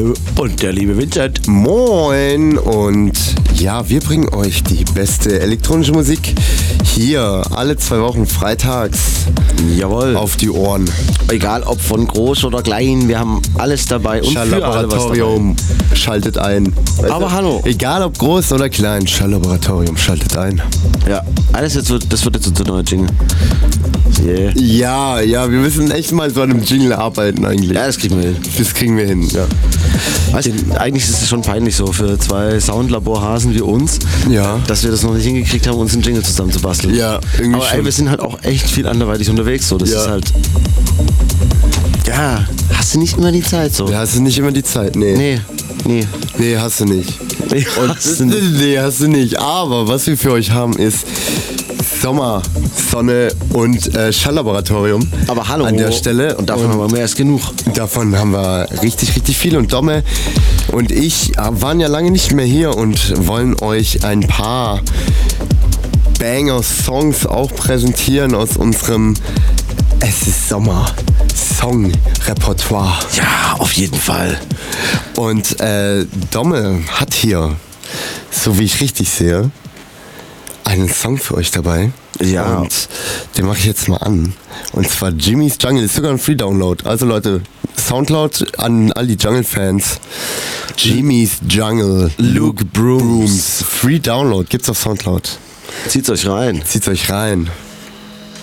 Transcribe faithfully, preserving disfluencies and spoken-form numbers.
Hallo. Und der liebe Vincent. Moin. Und ja, wir bringen euch die beste elektronische Musik hier alle zwei Wochen freitags. Jawohl. Auf die Ohren. Egal ob von groß oder klein, wir haben alles dabei und für alle was Schall-Laboratorium, schaltet ein. Weißt Aber du? hallo. Egal ob groß oder klein, Schall-Laboratorium, schaltet ein. Ja, alles jetzt so, das wird jetzt unser neuer Jingle. Yeah. Ja, ja, wir müssen echt mal so an einem Jingle arbeiten eigentlich. Ja, das kriegen wir hin. Das kriegen wir hin, ja. Weißt du, eigentlich ist es schon peinlich so für zwei Soundlaborhasen wie uns, Ja. dass wir das noch nicht hingekriegt haben, uns einen Jingle zusammenzubasteln. Ja, irgendwie Aber ey, schon. wir sind halt auch echt viel anderweitig unterwegs. So. Das Ja. ist halt. Ja, hast du nicht immer die Zeit so. Da hast du nicht immer die Zeit, nee. Nee, nee. Nee, hast du nicht. Nee, Und, hast du nicht. nee, hast du nicht. Aber was wir für euch haben ist Sommer, Sonne und äh, Schall-Laboratorium. Aber hallo. An der Stelle. Und davon haben wir mehr als genug. Davon haben wir richtig, richtig viel. Und Domme und ich waren ja lange nicht mehr hier und wollen euch ein paar Banger-Songs auch präsentieren aus unserem Es ist Sommer Song-Repertoire. Ja, auf jeden Fall. Und äh, Domme hat hier, so wie ich richtig sehe, einen Song für euch dabei. Ja. Und den mache ich jetzt mal an. Und zwar Jimmy's Jungle. Ist sogar ein Free-Download. Also Leute, Soundcloud an all die Jungle-Fans. Jimmy's Jungle. Luke Brooms. Free-Download. Gibt's auf Soundcloud. Zieht's euch rein. Zieht's euch rein.